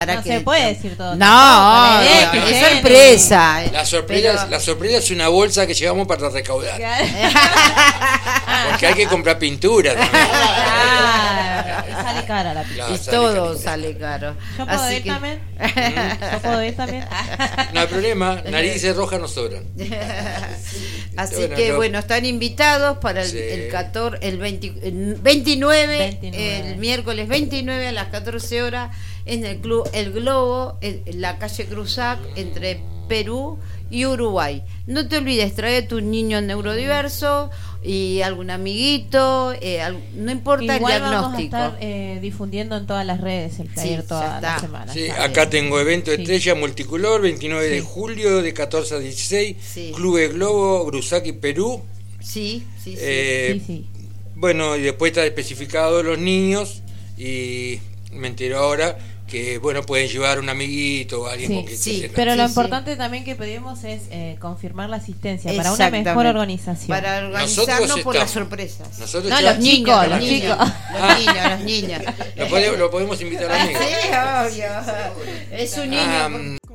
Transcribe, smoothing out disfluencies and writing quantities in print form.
No que se puede decir todo. No, es sorpresa. La sorpresa es una bolsa que llevamos para recaudar. Porque hay que comprar pintura también. Sale cara la pintura. Y todo sale caro. ¿Yo puedo ir también? ¿Yo puedo ir también? No hay problema, narices rojas no sobran. Así Bueno, que bueno, están invitados para Sí. el 29, el miércoles 29 a las 14 horas en el Club El Globo, en la calle Cruzac, entre Perú y Uruguay. No te olvides, trae a tu niño neurodiverso y algún amiguito, no importa. Igual el diagnóstico. Vamos a estar difundiendo en todas las redes el flyer toda la semana. Sí, acá tengo evento estrella multicolor, 29 de julio de 14 a 16, Club El Globo, Grusaki, Perú. Sí. Bueno, y después está especificado los niños, y me entero ahora que bueno, pueden llevar un amiguito o alguien con quien pero lo importante también que pedimos es confirmar la asistencia para una mejor organización. Para organizarnos por las sorpresas. Nosotros los niños. Los niños. Lo podemos invitar a amigos. Sí, obvio. Es un niño.